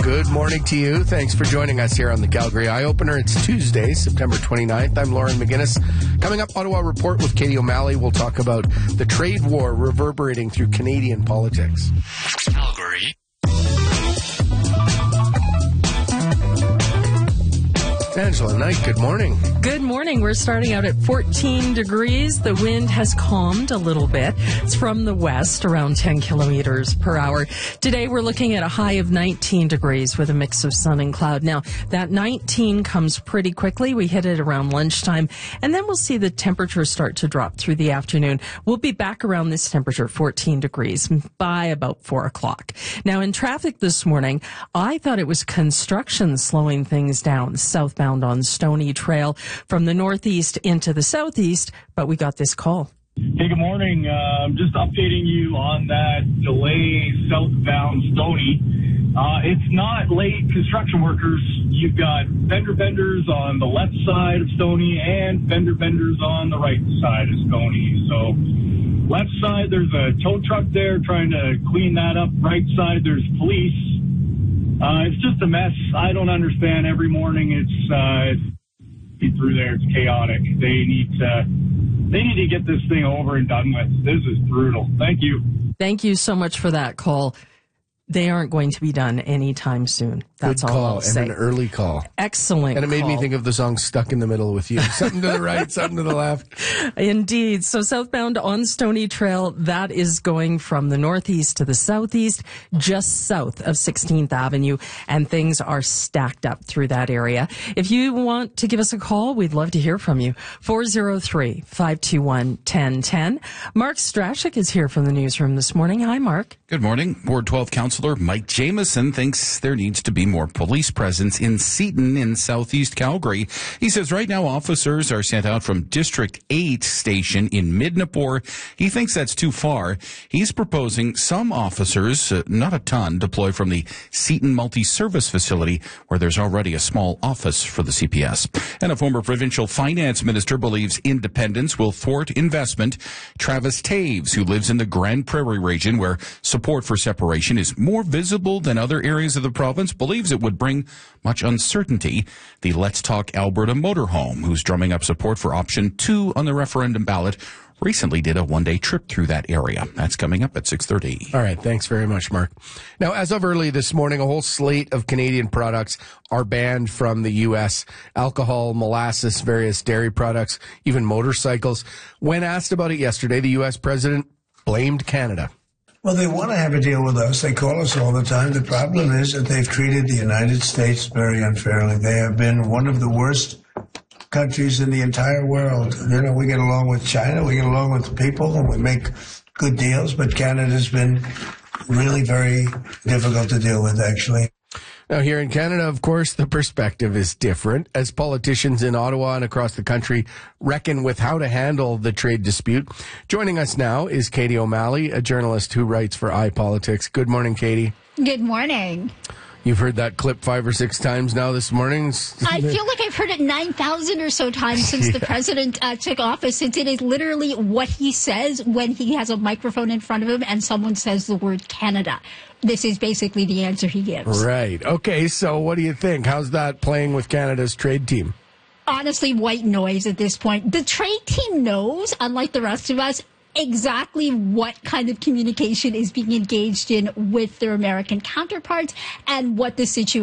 Good morning to you. Thanks for joining us here on the Calgary Eye Opener. It's Tuesday, September 29th. I'm Lauren McGinnis. Coming up, Ottawa Report with Katie O'Malley. We'll talk about the trade war reverberating through Canadian politics. Calgary. Angela Knight, good morning. Good morning. We're starting out at 14 degrees. The wind has calmed a little bit. It's from the west, around 10 kilometers per hour. Today, we're looking at a high of 19 degrees with a mix of sun and cloud. Now, that 19 comes pretty quickly. We hit it around lunchtime, and then we'll see the temperature start to drop through the afternoon. We'll be back around this temperature, 14 degrees, by about 4 o'clock. Now, in traffic this morning, I thought it was construction slowing things down southbound on Stony Trail from the northeast into the southeast, but we got this call. Hey, good morning. Just updating you on that delay southbound Stony. It's not late construction workers. You've got fender benders on the left side of Stony and fender benders on the right side of Stony. So left side, there's a tow truck there trying to clean that up. Right side, there's police. It's just a mess. I don't understand. Every morning it's through there. It's chaotic. They need to get this thing over and done with. This is brutal. Thank you. Thank you so much for that call. They aren't going to be done anytime soon. That's Good all call, I'll say. and an early call. Excellent. And it made call. me think of the song Stuck in the Middle with You. Something to the right, something to the left. Indeed. So southbound on Stony Trail, that is going from the northeast to the southeast, just south of 16th Avenue, and things are stacked up through that area. If you want to give us a call, we'd love to hear from you. 403-521-1010. Mark Strashik is here from the newsroom this morning. Hi, Mark. Good morning. Ward 12 Councillor Mike Jamieson thinks there needs to be more police presence in Seaton in southeast Calgary. He says right now officers are sent out from District 8 station in Midnapore. He thinks that's too far. He's proposing some officers, not a ton, deploy from the Seaton multi-service facility where there's already a small office for the CPS. And a former provincial finance minister believes independence will thwart investment. Travis Taves, who lives in the Grand Prairie region where support for separation is more visible than other areas of the province, believes it would bring much uncertainty. The Let's Talk Alberta motorhome, who's drumming up support for option 2 on the referendum ballot, recently did a one-day trip through that area. That's coming up at 6:30. All right. Thanks very much, Mark. Now, as of early this morning, a whole slate of Canadian products are banned from the U.S. Alcohol, molasses, various dairy products, even motorcycles. When asked about it yesterday, the U.S. president blamed Canada. Well, they want to have a deal with us. They call us all the time. The problem is that they've treated the United States very unfairly. They have been one of the worst countries in the entire world. You know, we get along with China, we get along with the people, and we make good deals, but Canada's been really very difficult to deal with, actually. Now, here in Canada, of course, the perspective is different as politicians in Ottawa and across the country reckon with how to handle the trade dispute. Joining us now is Katie O'Malley, a journalist who writes for iPolitics. Good morning, Katie. Good morning. You've heard that clip 5 or 6 times now this morning. I feel like I've heard it 9,000 or so times since the president took office. It is literally what he says when he has a microphone in front of him and someone says the word Canada. This is basically the answer he gives. Right. Okay, so what do you think? How's that playing with Canada's trade team? Honestly, white noise at this point. The trade team knows, unlike the rest of us, exactly what kind of communication is being engaged in with their American counterparts and what the situation